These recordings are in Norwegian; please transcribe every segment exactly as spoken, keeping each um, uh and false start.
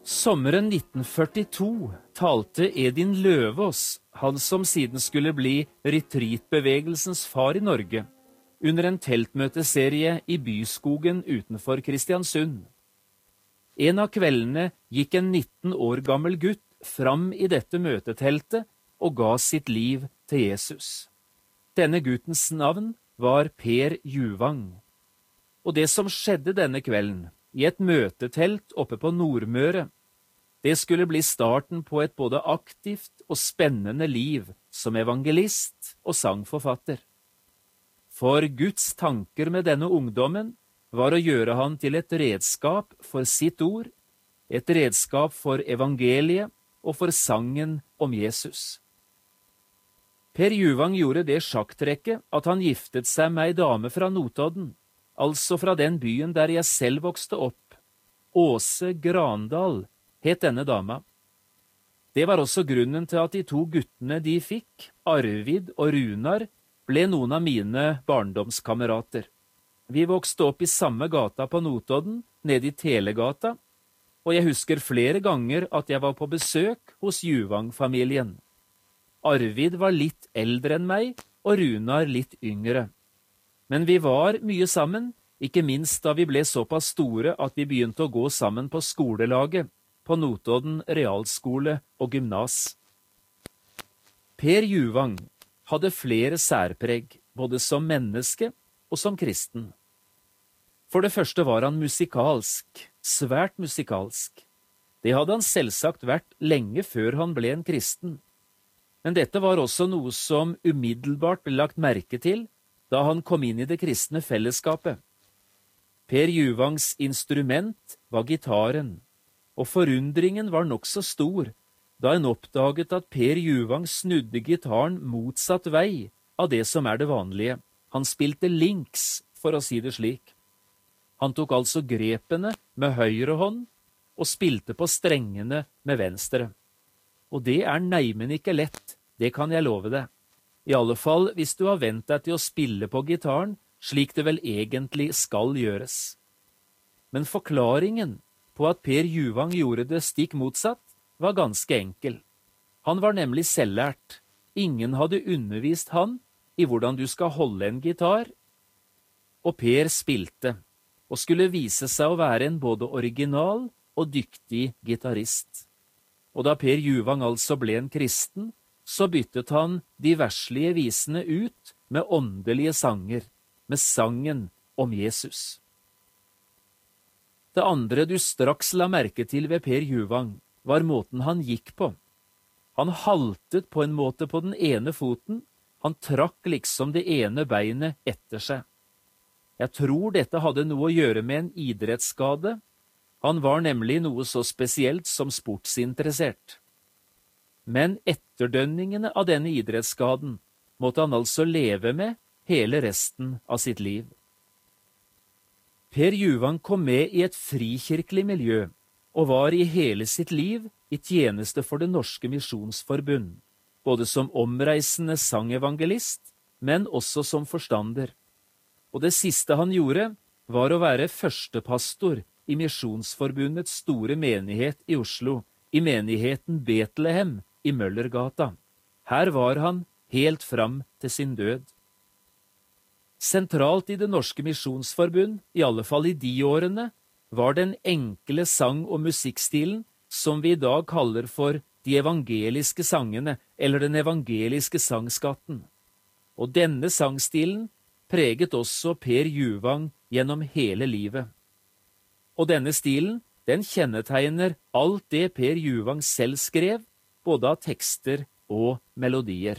Sommeren nitten førtito talte Edin Løvaas, han som siden skulle bli retreatbevegelsens far i Norge, under en teltmøteserie i Byskogen utenfor Kristiansund. En av kveldene gikk en nitten år gammel gutt fram i dette møteteltet og ga sitt liv til Jesus. Denne guttens navn var Per Juvang. Og det som skjedde denne kvelden, i et møtetelt oppe på Nordmøre, det skulle bli starten på et både aktivt og spennende liv som evangelist og sangforfatter. For Guds tanker med denne ungdommen var å gjøre han til et redskap for sitt ord, et redskap for evangeliet og for sangen om Jesus. Per Juvang gjorde det sjakktrekket at han giftet seg med ei dame fra Notodden, altså fra den byen der jeg selv vokste opp. Åse Grandal het denne dama. Det var også grunnen til at de to guttene de fikk, Arvid og Runar, ble noen av mine barndomskamerater. Vi vokste opp i samme gata på Notodden, nede i Telegata, og jeg husker flere ganger at jeg var på besøk hos Juvang-familien. Arvid var litt eldre enn meg, og Runar litt yngre. Men vi var mye sammen, ikke minst da vi ble såpass store at vi begynte å gå sammen på skolelaget, på Notodden realskole og gymnas. Per Juvang hadde flere særpreg, både som menneske og som kristen. For det første var han musikalsk, svært musikalsk. Det hadde han selvsagt vært lenge før han ble en kristen. Men dette var også noe som umiddelbart ble lagt merke til da han kom inn i det kristne fellesskapet. Per Juvangs instrument var gitaren, og forundringen var nokså stor da en oppdaget at Per Juvang snudde gitaren motsatt vei av det som er det vanlige. Han spilte links, for å si det slik. Han tok altså grepene med høyre hånd og spilte på strengene med venstre. Og det er neimen ikke lett, det kan jeg love deg. I alle fall hvis du har vent deg til å spille på gitaren, slik det vel egentlig skal gjøres. Men forklaringen på at Per Juvang gjorde det stikk motsatt, var ganske enkel. Han var nemlig selvlært. Ingen hadde undervist han i hvordan du skal holde en gitar. Og Per spilte, og skulle vise seg å være en både original og dyktig gitarist. Og da Per Juvang altså ble en kristen, så byttet han de verslige visene ut med åndelige sanger, med sangen om Jesus. Det andre du straks la merke til ved Per Juvang, var måten han gikk på. Han haltet på en måte på den ene foten, han trakk liksom det ene beinet etter seg. Jeg tror dette hadde noe å gjøre med en idrettsskade. Han var nemlig noe så spesielt som sportsinteressert. Men etterdønningene av denne idrettsskaden måtte han altså leve med hele resten av sitt liv. Per Juvang kom med i et frikirkelig miljø, og var i hele sitt liv i tjeneste for Det Norske Misjonsforbund, både som omreisende sangevangelist, men også som forstander. Og det siste han gjorde, var å være førstepastor i Misjonsforbundets store menighet i Oslo, i menigheten Betlehem i Møllergata. Her var han helt fram til sin død. Sentralt i Det Norske Misjonsforbund, i alle fall i de årene, var den enkle sang- og musikkstilen som vi i dag kaller for de evangeliske sangene, eller den evangeliske sangskatten. Og denne sangstilen preget også Per Juvang gjennom hele livet. Og denne stilen, den kjennetegner alt det Per Juvang selv skrev, både av tekster og melodier.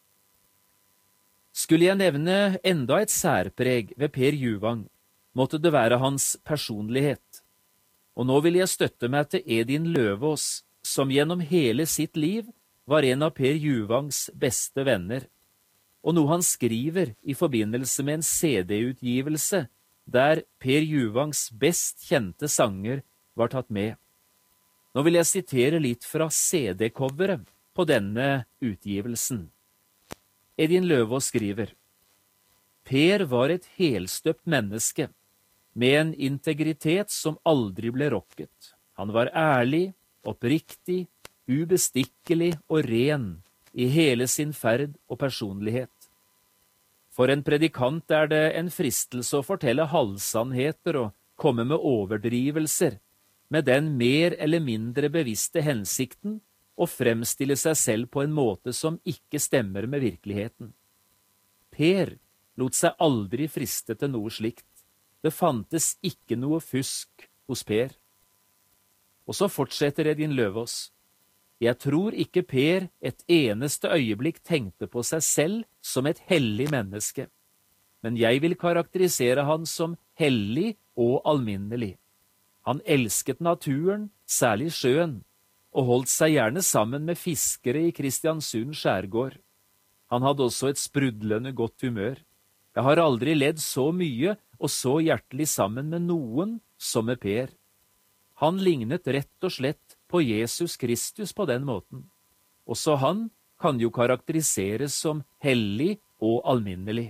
Skulle jeg nevne enda et særpreg ved Per Juvang, måtte det være hans personlighet. Og nå vil jeg støtte meg til Edin Løvaas, som gjennom hele sitt liv var en av Per Juvangs beste venner, og noe han skriver i forbindelse med en C D-utgivelse, der Per Juvangs best kjente sanger var tatt med. Nå vil jeg sitere litt fra C D-coveret på denne utgivelsen. Edin Løvaas skriver: Per var et helstøpt menneske, med en integritet som aldri ble rokket. Han var ærlig, oppriktig, ubestikkelig og ren i hele sin ferd og personlighet. For en predikant er det en fristelse å fortelle halvsannheter og komme med overdrivelser, med den mer eller mindre bevisste hensikten å fremstille seg selv på en måte som ikke stemmer med virkeligheten. Per lot seg aldri friste til noe slikt. Det fantes ikke noe fusk hos Per. Og så fortsetter Edin Løvaas. Jeg tror ikke Per et eneste øyeblikk tenkte på seg selv som et hellig menneske, men jeg vil karakterisere han som hellig og alminnelig. Han elsket naturen, særlig sjøen, og holdt seg gjerne sammen med fiskere i Kristiansund skjærgård. Han hadde også et sprudlende godt humør. Jeg har aldri ledd så mye og så hjertelig sammen med noen som med Per. Han lignet rett og slett på Jesus Kristus på den måten. Også han kan jo karakteriseres som hellig og alminnelig.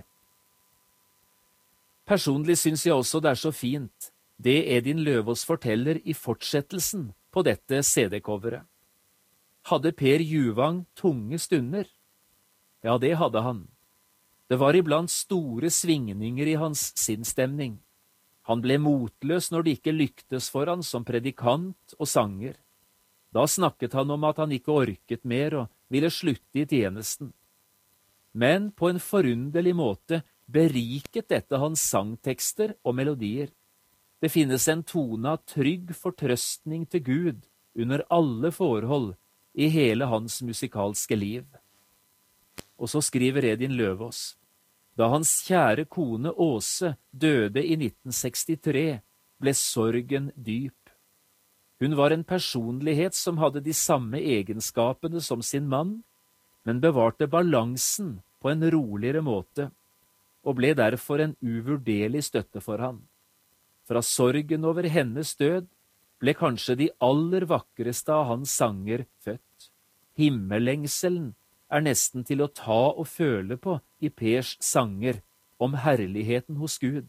Personlig synes jeg også det er så fint, det Edin Løvaas forteller i fortsettelsen på dette C D-coveret. Hadde Per Juvang tunge stunder? Ja, det hadde han. Det var iblant store svingninger i hans sinnsstemning. Han ble motløs når det ikke lyktes for han som predikant og sanger. Da snakket han om at han ikke orket mer og ville slutte i tjenesten. Men på en forunderlig måte beriket dette hans sangtekster og melodier. Det finnes en tone av trygg fortrøstning til Gud under alle forhold i hele hans musikalske liv. Og så skriver Edin Løvaas: da hans kjære kone Åse døde i nitten sekstitre, ble sorgen dyp. Hun var en personlighet som hadde de samme egenskapene som sin mann, men bevarte balansen på en roligere måte, og ble derfor en uvurderlig støtte for han. Fra sorgen over hennes død ble kanskje de aller vakreste av hans sanger født. Himmellengselen er nesten til å ta og føle på i Pers sanger om herligheten hos Gud.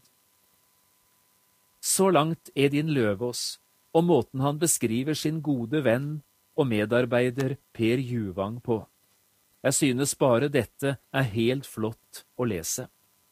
Så langt Edin Løvaas og måten han beskriver sin gode venn og medarbeider Per Juvang på. Jeg synes bare dette er helt flott å lese.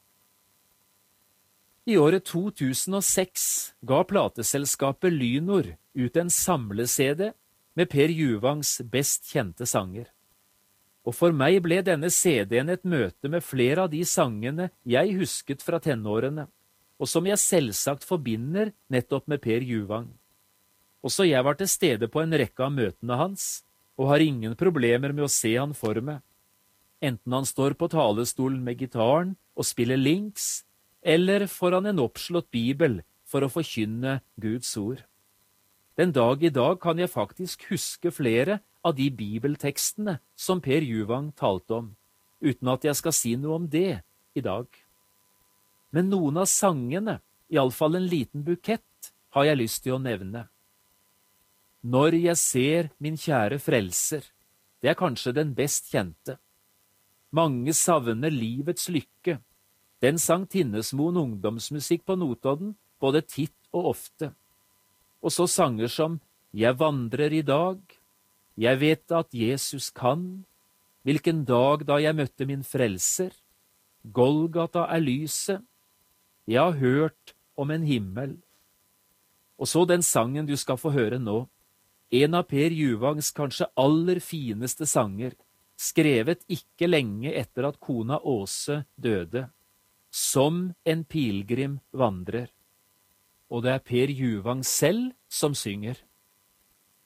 I året to tusen og seks ga plateselskapet Lynor ut en samle-C D med Per Juvangs best kjente sanger. Og for meg ble denne C D-en et møte med flere av de sangene jeg husket fra tenårene, og som jeg selvsagt forbinder nettopp med Per Juvang. Også jeg var til stede på en rekke av møtene hans, og har ingen problemer med å se han for meg. Enten han står på talerstolen med gitaren og spiller links, eller foran en oppslått bibel for å forkynne Guds ord. Den dag i dag kan jeg faktisk huske flere av de bibeltekstene som Per Juvang talte om, uten at jeg skal si noe om det i dag. Men noen av sangene, i alle fall en liten bukett, har jeg lyst til å nevne. Når jeg ser min kjære frelser, det er kanskje den best kjente. Mange savner livets lykke. Den sang Tinnesmoen ungdomsmusikk på Notodden både titt og ofte. Og så sanger som Jeg vandrer i dag, Jeg vet at Jesus kan, Hvilken dag da jeg møtte min frelser, Golgata er lyset, Jeg har hørt om en himmel. Og så den sangen du skal få høre nå, en av Per Juvangs kanskje aller fineste sanger, skrevet ikke lenge etter at kona Åse døde. Som en pilgrim vandrer. Og det er Per Juvang selv som synger.